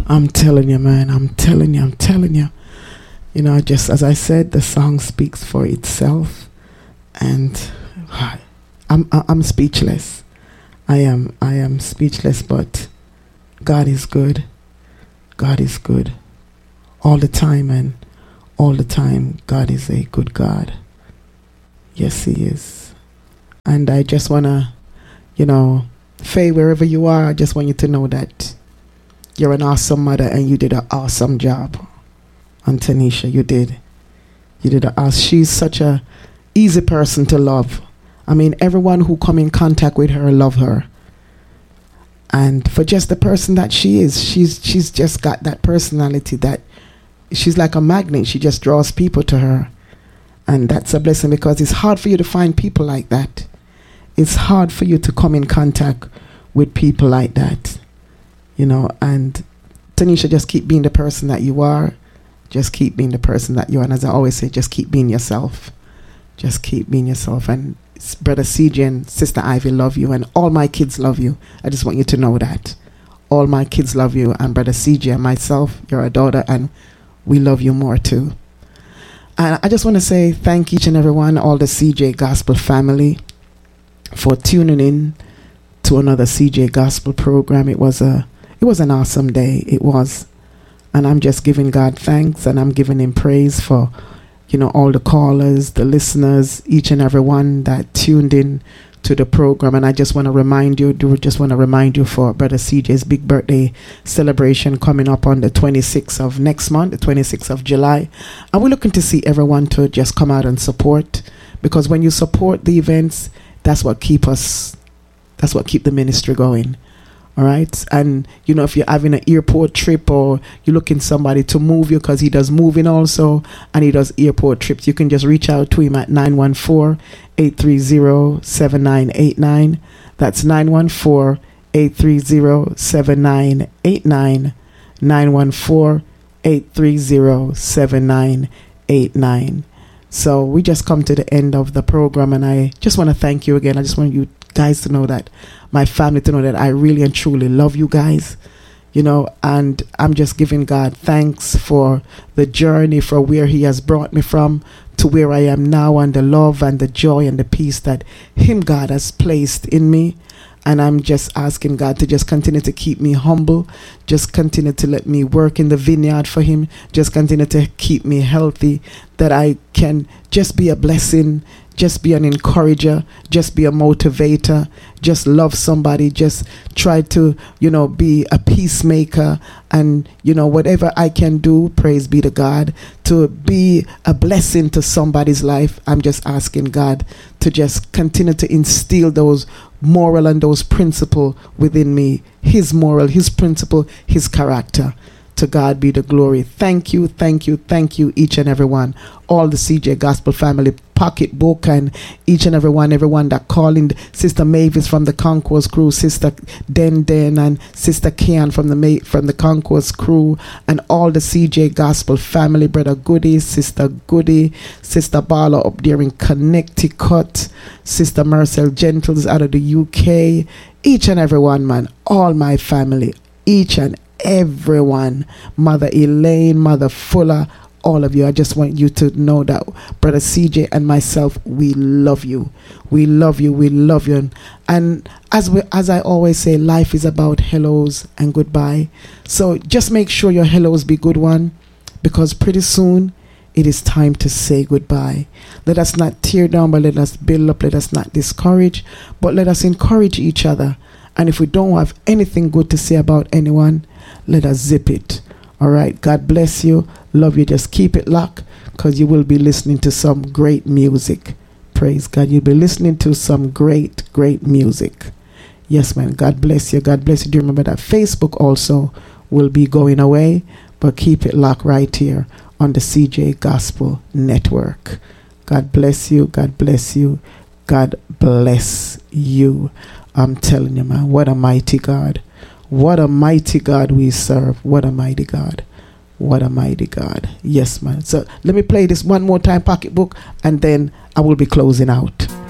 I'm telling you, man. I'm telling you. You know, just as I said, the song speaks for itself, and I'm speechless. I am speechless. But God is good. God is good all the time, and all the time, God is a good God. Yes, He is. And I just wanna, Faye, wherever you are, I just want you to know that you're an awesome mother and you did an awesome job. And Tanisha, you did an awesome. She's such a easy person to love. I mean, everyone who come in contact with her love her. And for just the person that she is, she's just got that personality that she's like a magnet. She just draws people to her. And that's a blessing, because it's hard for you to find people like that. It's hard for you to come in contact with people like that. And Tanisha, just keep being the person that you are. Just keep being the person that you are. And as I always say, just keep being yourself. Just keep being yourself. And Brother CJ and Sister Ivy love you, and all my kids love you. I just want you to know that. All my kids love you, and Brother CJ and myself, you're a daughter, and we love you more too. And I just want to say thank each and everyone, all the CJ Gospel family, for tuning in to another CJ Gospel program. It was an awesome day. It was. And I'm just giving God thanks, and I'm giving Him praise for, all the callers, the listeners, each and every one that tuned in to the program. And I just want to remind you for Brother CJ's big birthday celebration coming up on the 26th of next month, the 26th of July. And we're looking to see everyone to just come out and support, because when you support the events, that's what keep the ministry going. All right. And, if you're having an airport trip, or you're looking somebody to move you, because he does moving also, and he does airport trips, you can just reach out to him at 914-830-7989. That's 914-830-7989. 914-830-7989. So we just come to the end of the program, and I just want to thank you again. I just want you guys to know that, my family to know that I really and truly love you guys, and I'm just giving God thanks for the journey, for where He has brought me from to where I am now, and the love and the joy and the peace that Him, God, has placed in me. And I'm just asking God to just continue to keep me humble, just continue to let me work in the vineyard for Him, just continue to keep me healthy, that I can just be a blessing, just be an encourager, just be a motivator, just love somebody, just try to, be a peacemaker, and, whatever I can do, praise be to God, to be a blessing to somebody's life. I'm just asking God to just continue to instill those moral and those principles within me, His moral, His principle, His character. To God be the glory. Thank you, each and every one. All the CJ Gospel family, Pocketbook, and each and everyone that calling. Sister Mavis from the Concourse crew, Sister Den, and Sister Kian from the Concourse crew, and all the CJ Gospel family, Brother Goody, Sister Goody, Sister Bala up there in Connecticut, Sister Marcel Gentles out of the UK, each and everyone, man, all my family, each and everyone, Mother Elaine, Mother Fuller, all of you. I just want you to know that Brother CJ and myself, we love you. We love you. And as I always say, life is about hellos and goodbye. So just make sure your hellos be good one, because pretty soon it is time to say goodbye. Let us not tear down, but let us build up. Let us not discourage, but let us encourage each other. And if we don't have anything good to say about anyone, let us zip it. All right. God bless you. Love you. Just keep it locked, because you will be listening to some great music. Praise God. You'll be listening to some great music. Yes, man. God bless you. God bless you. Do remember that Facebook also will be going away, but keep it locked right here on the CJ Gospel Network. God bless you. God bless you. God bless you. I'm telling you, man, what a mighty God. What a mighty God we serve. What a mighty God. What a mighty God. Yes, man. So let me play this one more time, Pocketbook, and then I will be closing out.